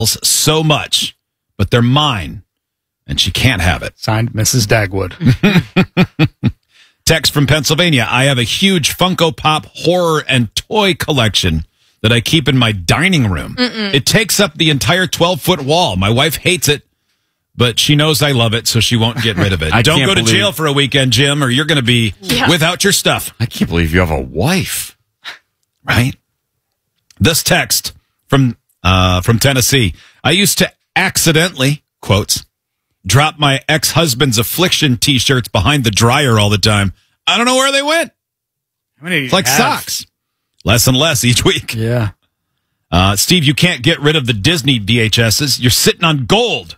so much, but they're mine, and she can't have it. Signed, Mrs. Dagwood. Text from Pennsylvania. I have a huge Funko Pop horror and toy collection that I keep in my dining room. It takes up the entire 12-foot wall. My wife hates it, but she knows I love it, so she won't get rid of it. Don't go to jail for a weekend, Jim, or you're going to be without your stuff. I can't believe you have a wife. Right? This text from Tennessee. I used to accidentally, quotes, drop my ex-husband's Affliction T-shirts behind the dryer all the time. I don't know where they went. How many It's like socks. Less and less each week. Yeah. Steve, you can't get rid of the Disney VHSs. You're sitting on gold.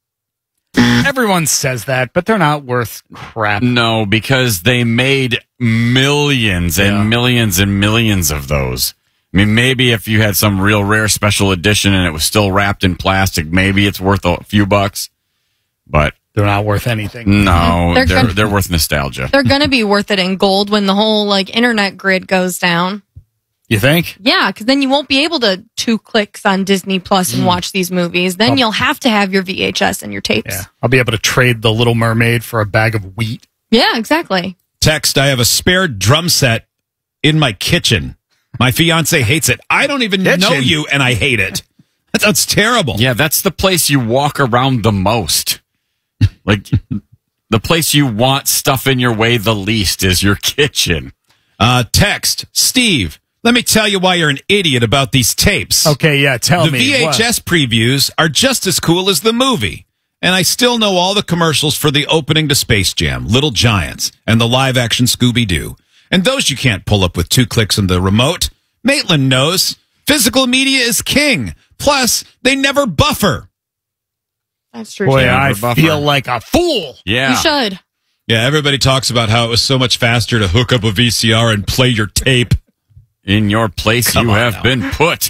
Everyone says that, but they're not worth crap. No, because they made millions and millions and millions of those. I mean, maybe if you had some real rare special edition and it was still wrapped in plastic, maybe it's worth a few bucks. But they're not worth anything. No, they're worth nostalgia. They're going to be worth it in gold when the whole internet grid goes down. You think? Yeah, because then you won't be able to 2 clicks on Disney Plus and watch these movies. Then you'll have to have your VHS and your tapes. Yeah, I'll be able to trade The Little Mermaid for a bag of wheat. Yeah, exactly. Text, I have a spare drum set in my kitchen. My fiance hates it. I don't even know you, and I hate it. That's terrible. Yeah, that's the place you walk around the most. Like, the place you want stuff in your way the least is your kitchen. Text, Steve, let me tell you why you're an idiot about these tapes. Okay, yeah, tell me. The VHS previews are just as cool as the movie. And I still know all the commercials for the opening to Space Jam, Little Giants, and the live-action Scooby-Doo. And those you can't pull up with 2 clicks on the remote. Maitland knows. Physical media is king. Plus, they never buffer. That's true. Boy, I feel like a fool. Yeah. You should. Yeah, everybody talks about how it was so much faster to hook up a VCR and play your tape. In your place you have been put.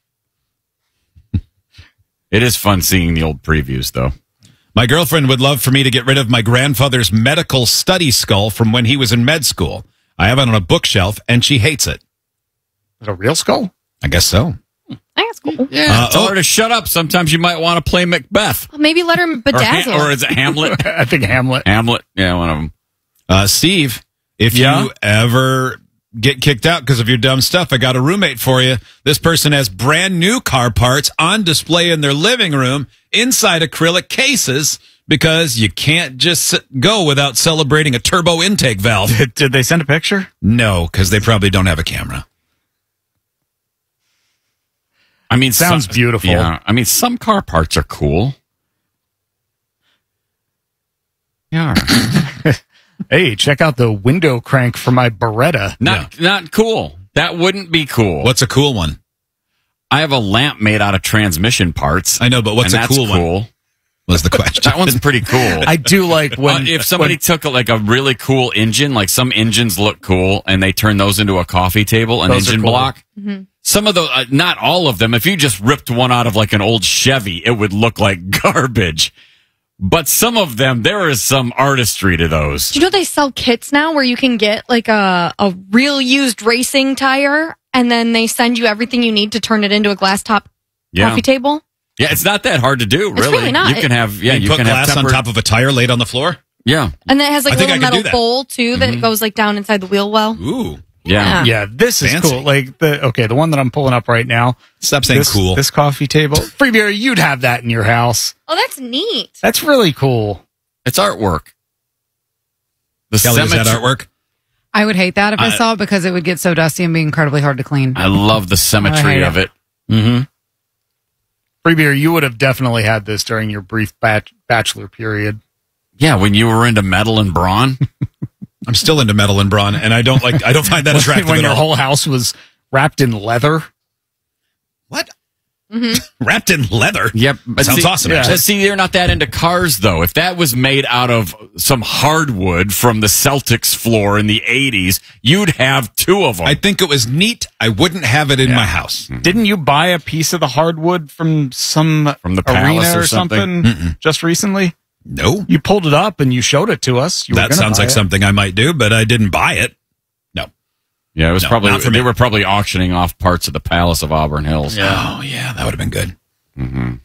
It is fun seeing the old previews, though. My girlfriend would love for me to get rid of my grandfather's medical study skull from when he was in med school. I have it on a bookshelf, and she hates it. Is it a real skull? I guess so. That's cool. Yeah, tell her to shut up. Sometimes you might want to play Macbeth. Well, maybe let her bedazzle. Or is it Hamlet? I think Hamlet. Hamlet, yeah, one of them. Steve, if you ever get kicked out because of your dumb stuff, I got a roommate for you. This person has brand new car parts on display in their living room inside acrylic cases because you can't just go without celebrating a turbo intake valve. Did they send a picture? No, because they probably don't have a camera. I mean, sounds beautiful. Yeah, I mean, some car parts are cool. Yeah. Hey, check out the window crank for my Beretta. Not cool. That wouldn't be cool. What's a cool one? I have a lamp made out of transmission parts. I know, but what's a cool one? Was the question. That one's pretty cool. I do like when if somebody took a really cool engine, like some engines look cool, and they turn those into a coffee table, an engine block. Mm-hmm. Some of the, not all of them. If you just ripped one out of like an old Chevy, it would look like garbage. But some of them, there is some artistry to those. Do you know they sell kits now where you can get like a real used racing tire, and then they send you everything you need to turn it into a glass top coffee table? Yeah, it's not that hard to do, really. It's really not. You can have, you put glass on top of a tire laid on the floor? Yeah. And then it has like a little metal bowl, too, that goes like down inside the wheel well. Ooh. Yeah. Yeah, this is Fancy. cool. Like, the one that I'm pulling up right now. Stop saying cool. This coffee table. Free beer, you'd have that in your house. Oh, that's neat. That's really cool. It's artwork. Kelly, is that artwork? I would hate that if I saw it because it would get so dusty and be incredibly hard to clean. I love the symmetry of it. Mm-hmm. Free beer, you would have definitely had this during your brief bachelor period. Yeah, when you were into metal and brawn. I'm still into metal and brawn, and I don't find that attractive when at your all. whole house was wrapped in leather. What? Wrapped in leather? Yep. Sounds awesome. Yeah. Actually. See, they're not that into cars, though. If that was made out of some hardwood from the Celtics floor in the 80s, you'd have 2 of them. I think it was neat. I wouldn't have it in my house. Didn't you buy a piece of the hardwood from the palace arena or something just recently? No. You pulled it up and you showed it to us. That sounds like something I might do, but I didn't buy it. No. Yeah, it was not for me. they were probably auctioning off parts of the Palace of Auburn Hills. Yeah. Oh, yeah, that would have been good. Mm-hmm.